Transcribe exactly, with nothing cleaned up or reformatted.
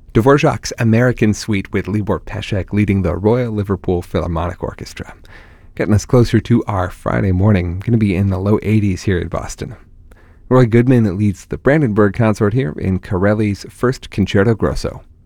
Dvorak's American Suite with Libor Pesek leading the Royal Liverpool Philharmonic Orchestra. Getting us closer to our Friday morning, going to be in the low eighties here in Boston. Roy Goodman leads the Brandenburg Consort here in Corelli's First Concerto Grosso.